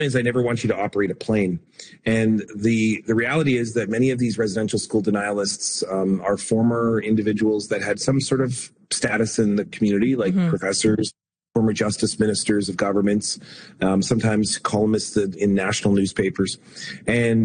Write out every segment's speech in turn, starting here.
is I never want you to operate a plane. And the reality is that many of these residential school denialists are former individuals that had some sort of status in the community, like professors, former justice ministers of governments, sometimes columnists in national newspapers. And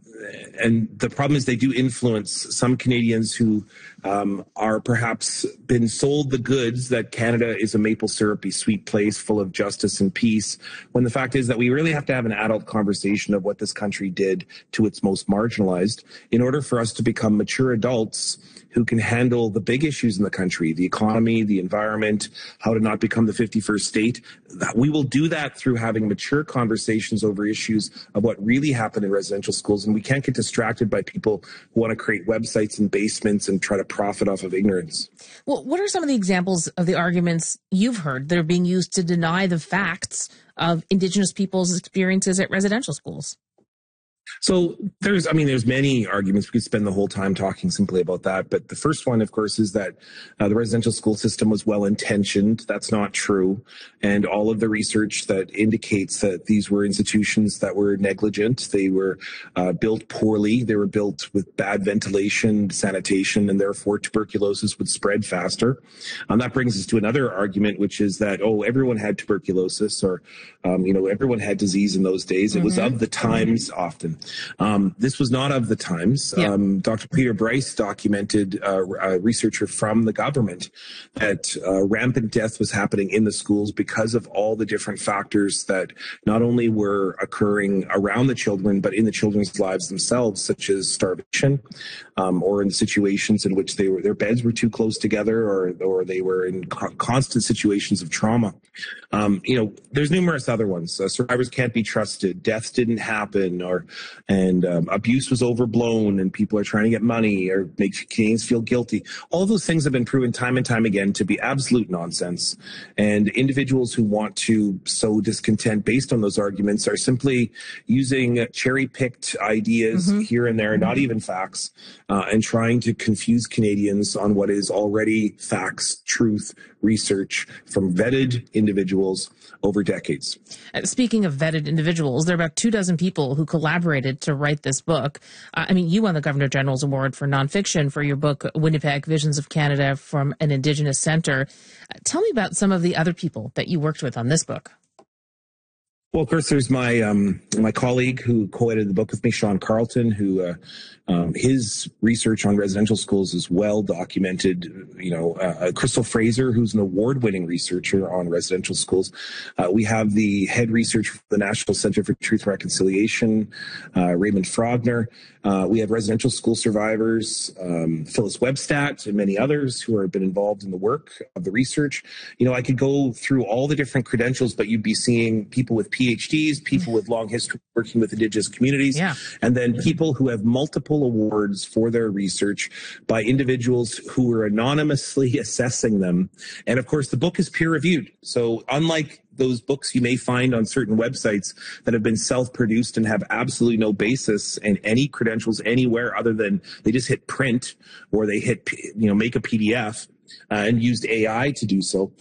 the problem is they do influence some Canadians who are perhaps been sold the goods that Canada is a maple syrupy sweet place full of justice and peace, when the fact is that we really have to have an adult conversation of what this country did to its most marginalized in order for us to become mature adults who can handle the big issues in the country, the economy, the environment, how to not become the 51st state. We will do that through having mature conversations over issues of what really happened in residential schools. And we can't get distracted by people who want to create websites and basements and try to profit off of ignorance. Well, what are some of the examples of the arguments you've heard that are being used to deny the facts of Indigenous people's experiences at residential schools? So there's many arguments. We could spend the whole time talking simply about that. But the first one, of course, is that the residential school system was well-intentioned. That's not true. And all of the research that indicates that these were institutions that were negligent, they were built poorly, they were built with bad ventilation, sanitation, and therefore tuberculosis would spread faster. That brings us to another argument, which is that, everyone had tuberculosis or, everyone had disease in those days. It was of the times often. This was not of the times. Yeah. Dr. Peter Bryce documented, a researcher from the government, that rampant death was happening in the schools because of all the different factors that not only were occurring around the children, but in the children's lives themselves, such as starvation, or in situations in which their beds were too close together, or they were in constant situations of trauma. There's numerous other ones. Survivors can't be trusted. Deaths didn't happen, and abuse was overblown, and people are trying to get money or make Canadians feel guilty. All of those things have been proven time and time again to be absolute nonsense. And individuals who want to sow discontent based on those arguments are simply using cherry-picked ideas here and there, not even facts, and trying to confuse Canadians on what is already facts, truth, research from vetted individuals over decades. Speaking of vetted individuals, there are about 24 people who collaborated to write this book. You won the Governor General's Award for nonfiction for your book, Winnipeg, Visions of Canada from an Indigenous Center. Tell me about some of the other people that you worked with on this book. Well, of course, there's my colleague who co-edited the book with me, Sean Carlton, who his research on residential schools is well documented. Crystal Fraser, who's an award-winning researcher on residential schools. We have the head researcher for the National Center for Truth and Reconciliation, Raymond Frogner. We have residential school survivors, Phyllis Webstat, and many others who have been involved in the work of the research. I could go through all the different credentials, but you'd be seeing people with PhDs, people with long history working with Indigenous communities, and then people who have multiple awards for their research by individuals who are anonymously assessing them. And of course, the book is peer reviewed. So unlike those books you may find on certain websites that have been self-produced and have absolutely no basis and any credentials anywhere other than they just hit print or they hit, make a PDF and used AI to do so.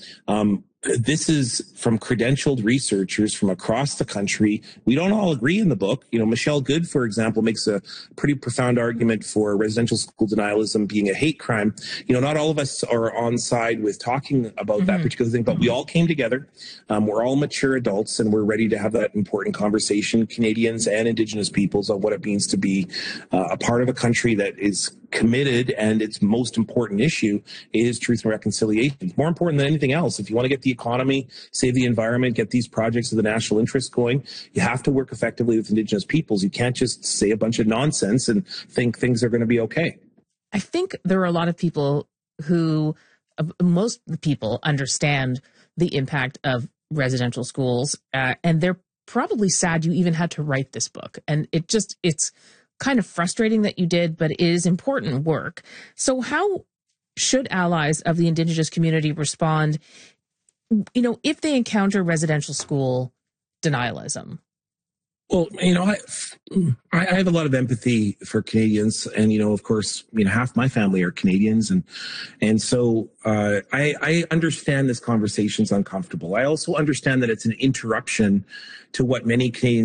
This is from credentialed researchers from across the country. We don't all agree in the book. Michelle Good, for example, makes a pretty profound argument for residential school denialism being a hate crime. Not all of us are on side with talking about that particular thing, but we all came together. We're all mature adults, and we're ready to have that important conversation, Canadians and Indigenous peoples, on what it means to be a part of a country that is committed, and its most important issue is truth and reconciliation. More important than anything else. If you want to get the economy, save the environment, get these projects of the national interest going, you have to work effectively with Indigenous peoples. You can't just say a bunch of nonsense and think things are going to be okay. I think there are a lot of people who, most people understand the impact of residential schools, and they're probably sad you even had to write this book. And it's kind of frustrating that you did, but it is important work. So how should allies of the Indigenous community respond, if they encounter residential school denialism? Well, I have a lot of empathy for Canadians, and of course, half my family are Canadians, and so I understand this conversation's uncomfortable. I also understand that it's an interruption to what many Canadians